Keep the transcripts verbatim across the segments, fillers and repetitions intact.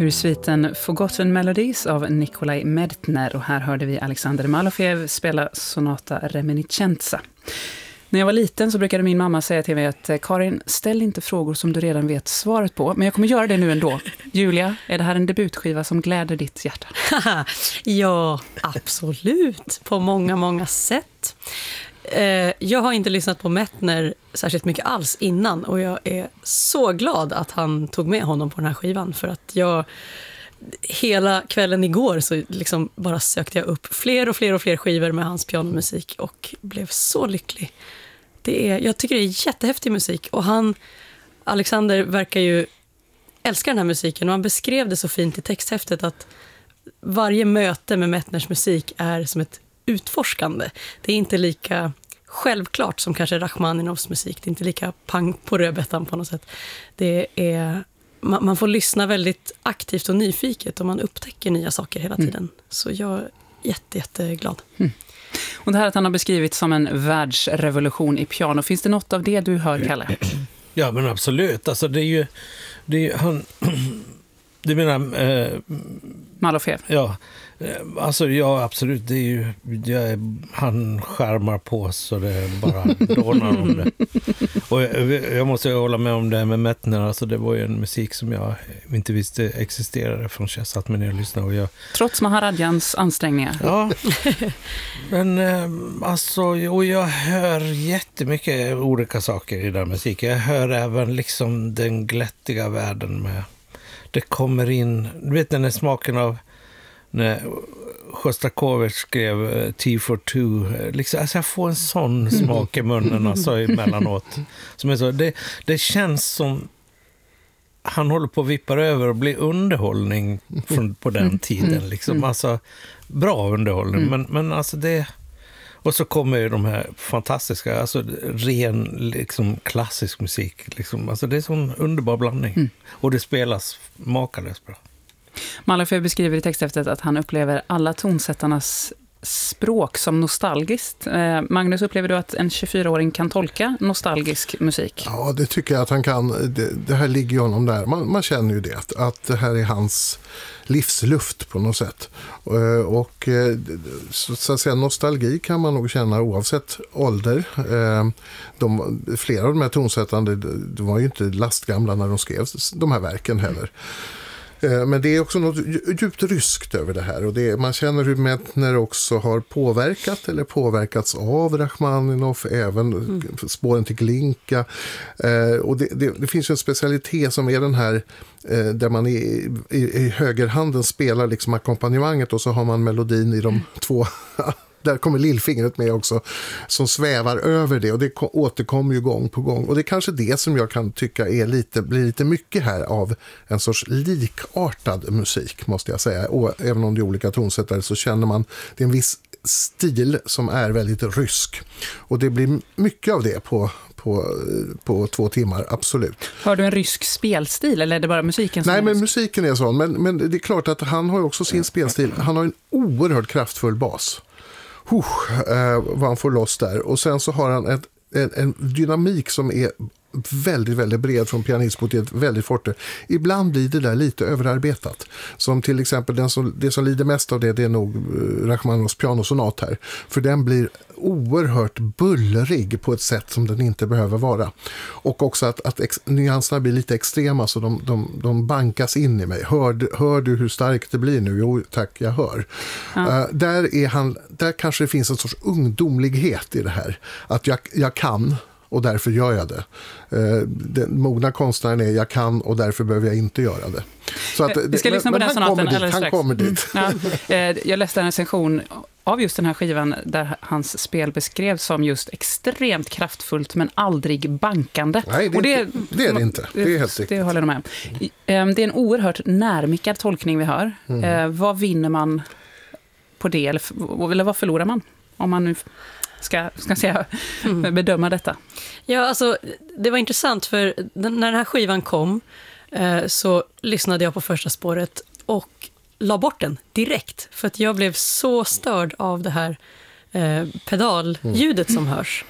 Ur sviten Forgotten Melodies av Nikolaj Medtner, och här hörde vi Alexander Malofeev spela Sonata Reminiscenza. När jag var liten så brukade min mamma säga till mig att Karin, ställ inte frågor som du redan vet svaret på, men jag kommer göra det nu ändå. Julia, är det här en debutskiva som gläder ditt hjärta? Ja, absolut. På många, många sätt. Jag har inte lyssnat på Medtner särskilt mycket alls innan, och jag är så glad att han tog med honom på den här skivan, för att jag hela kvällen igår så liksom bara sökte jag upp fler och fler och fler skivor med hans pianomusik och blev så lycklig. Det är, jag tycker det är jättehäftig musik, och han, Alexander, verkar ju älska den här musiken, och han beskrev det så fint i texthäftet att varje möte med Medtners musik är som ett utforskande. Det är inte lika självklart som kanske Rachmaninovs musik. Det är inte lika pang på rödbetan på något sätt. Det är, man, man får lyssna väldigt aktivt och nyfiket, och man upptäcker nya saker hela tiden. Mm. Så jag är jätte, jätteglad. Mm. Och det här att han har beskrivit som en världsrevolution i piano, finns det något av det du hör, Kalle? Ja, men absolut. Alltså det är ju, det är ju han... Du menar... Eh, Malofeev? Ja, alltså ja, absolut. Det är ju, jag, han skärmar på så det bara dånar om det. Och jag, jag måste ju hålla med om det med Medtner. Alltså det var ju en musik som jag inte visste existerade förrän jag satt mig ner och lyssnade. Och jag, trots Maharadjans ansträngningar. Ja, men alltså, och jag hör jättemycket olika saker i den musiken. Jag hör även liksom den glättiga världen med... Det kommer in, du vet den här smaken av när Sjostakovich skrev Tea for Two, liksom, alltså jag får en sån smak i munnen alltså emellanåt. Som är så, det, det känns som han håller på att vippa över och bli underhållning från, på den tiden. Liksom. Alltså, bra underhållning, men, men alltså det... Och så kommer ju de här fantastiska, alltså ren liksom klassisk musik. Liksom. Alltså det är sån underbar blandning. Mm. Och det spelas makalöst bra. Malofeev beskriver i texthäftet att han upplever alla tonsättarnas språk som nostalgiskt. Eh, Magnus, upplever du att en tjugofyraåring kan tolka nostalgisk musik? Ja, det tycker jag att han kan. Det, det här ligger ju honom där. Man, man känner ju det, att det här är hans livsluft på något sätt. Och, och så, så att säga, nostalgi kan man nog känna oavsett ålder. De, flera av de här tonsättarna, de var ju inte lastgamla när de skrev de här verken heller. Men det är också något djupt ryskt över det här, och det är, man känner hur Medtner också har påverkat eller påverkats av Rachmaninov, även mm. spåren till Glinka. Eh, och det, det, det finns ju en specialitet som är den här eh, där man i, i, i högerhanden spelar liksom ackompanjemanget, och så har man melodin i de två... Där kommer lillfingret med också, som svävar över det, och det återkommer ju gång på gång. Och det är kanske det som jag kan tycka är lite, blir lite mycket här av en sorts likartad musik, måste jag säga. Och även om det är olika tonsättare så känner man, det är en viss stil som är väldigt rysk. Och det blir mycket av det på... På, på två timmar, absolut. Har du en rysk spelstil, eller är det bara musiken som... Nej, men musiken är sån. Men, men det är klart att han har också sin spelstil. Han har en oerhört kraftfull bas. Husch, eh, vad han får loss där. Och sen så har han ett, en, en dynamik som är väldigt, väldigt bred från pianismo till ett väldigt forte. Ibland blir det där lite överarbetat. Som till exempel den som, det som lider mest av det, det är nog Rachmaninovs pianosonat här. För den blir oerhört bullrig på ett sätt som den inte behöver vara. Och också att, att ex, nyanserna blir lite extrema, så de, de, de bankas in i mig. Hör, hör du hur starkt det blir nu? Jo, tack, jag hör. Ja. Uh, där, är han, där kanske det finns en sorts ungdomlighet i det här. Att jag, jag kan... och därför gör jag det. Den mogna konstnären är jag kan, och därför behöver jag inte göra det. Så att, Vi ska lyssna på den sonaten alldeles strax. Han kommer dit. Mm. Ja, jag läste en recension av just den här skivan där hans spel beskrevs som just extremt kraftfullt men aldrig bankande. Nej, det, och det, det är det inte. Det är helt det, det håller jag med. Det är en oerhört närmickad tolkning vi hör. Mm. Vad vinner man på det? Eller, eller vad förlorar man? Om man nu... ska, ska säga, mm. bedöma detta. Ja, alltså det var intressant, för den, när den här skivan kom eh, så lyssnade jag på första spåret och la bort den direkt, för att jag blev så störd av det här eh, pedalljudet mm. som hörs.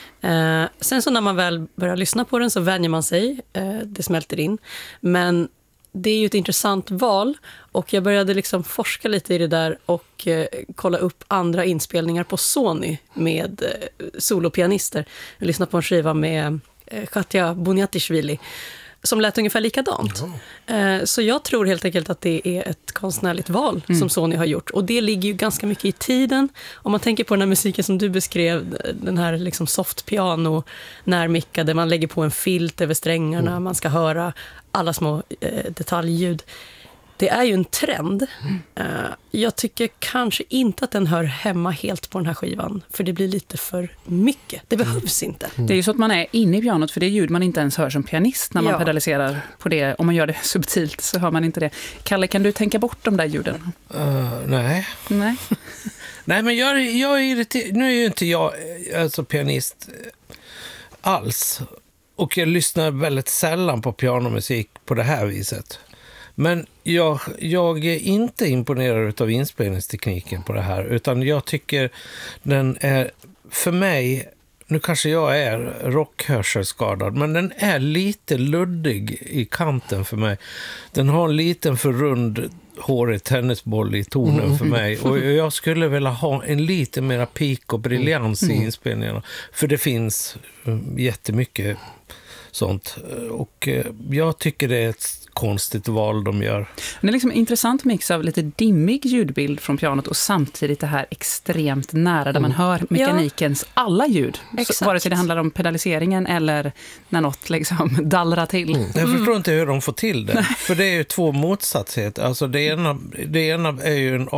Eh, sen så när man väl börjar lyssna på den så vänjer man sig, eh, det smälter in. Men det är ju ett intressant val och jag började liksom forska lite i det där och eh, kolla upp andra inspelningar på Sony med eh, solopianister. Jag lyssnade på en skiva med eh, Katja Boniatishvili som lät ungefär likadant. Ja. Eh, så jag tror helt enkelt att det är ett konstnärligt val mm. som Sony har gjort. Och det ligger ju ganska mycket i tiden. Om man tänker på den här musiken som du beskrev, den här liksom soft piano närmickade, man lägger på en filt över strängarna, mm. man ska höra alla små eh, detaljljud. Det är ju en trend. Mm. Uh, jag tycker kanske inte att den hör hemma helt på den här skivan. För det blir lite för mycket. Det behövs mm. inte. Mm. Det är ju så att man är inne i pianot, för det är ljud man inte ens hör som pianist när man ja. pedaliserar på det. Om man gör det subtilt så hör man inte det. Kalle, kan du tänka bort de där ljuden? Uh, nej. Nej. Nej, men jag, jag är irriterad. Nu är ju inte jag alltså pianist alls. Och jag lyssnar väldigt sällan på pianomusik på det här viset. Men jag, jag är inte imponerad av inspelningstekniken på det här. Utan jag tycker den är, för mig, nu kanske jag är rockhörselskadad, men den är lite luddig i kanten för mig. Den har en liten för rund hårig tennisboll i tonen mm. för mig. Och jag skulle vilja ha en lite mera pik och briljans mm. i inspelningarna. För det finns jättemycket sånt. Och jag tycker det är ett konstigt val de gör. Det är liksom en intressant mix av lite dimmig ljudbild från pianot och samtidigt det här extremt nära där mm. man hör mekanikens ja. alla ljud. Så, vare sig det handlar om pedaliseringen eller när något liksom dallrar till. Mm. Jag förstår inte hur de får till det. För det är ju två motsatser. Alltså det ena, det ena är ju en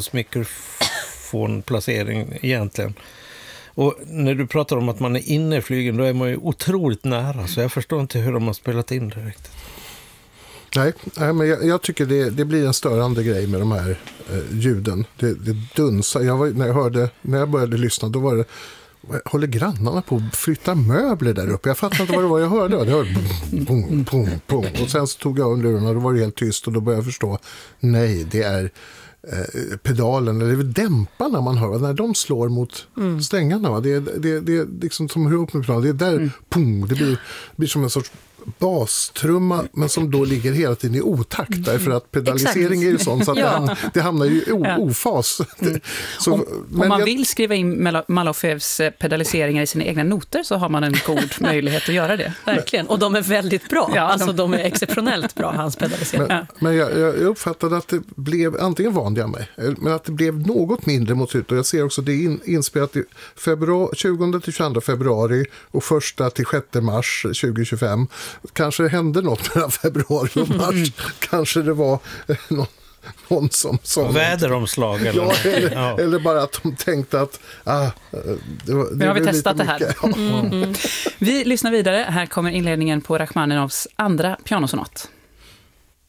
avståndsmikrofonplacering egentligen. Och när du pratar om att man är inne i flygen, då är man ju otroligt nära. Så jag förstår inte hur de har spelat in det riktigt. Nej, nej men jag, jag tycker det, det blir en störande grej med de här eh, ljuden. Det, det dunsar. Jag var, när, jag hörde, när jag började lyssna, då var det, håller grannarna på att flytta möbler där uppe? Jag fattade inte vad det var jag hörde. Jag hörde boom, boom, boom, boom. Och sen så tog jag under lurarna och då var det helt tyst och då började jag förstå, nej, det är eh, pedalen, eller dämparna man hör, när de slår mot mm. strängarna. Va? Det, det, det är liksom som hur upp med pedalen. Det är där, mm. pum, det blir, blir som en sorts bastrumma, men som då ligger hela tiden i otakt mm. därför att pedalisering är ju sånt så att ja. det, hamnar, det hamnar ju i o, ja. ofas. Mm. Så, om, men om man jag, vill skriva in Malofevs pedaliseringar i sina egna noter så har man en god möjlighet att göra det. Verkligen, och de är väldigt bra. Ja, alltså de är exceptionellt bra, hans pedaliseringar. Men, men jag, jag uppfattade att det blev, antingen vanliga mig, men att det blev något mindre mot ut. Och jag ser också det är in, inspelat i februari, tjugonde till tjugoandra februari och första till sjätte mars tjugohundratjugofem. Kanske det hände något mellan februari och mars. Mm. Kanske det var eh, någon, någon som sa väderomslag eller, ja, eller, ja. eller bara att de tänkte att ah, det var, det nu har vi testat det här. Ja. Mm. Vi lyssnar vidare. Här kommer inledningen på Rachmaninovs andra pianosonat.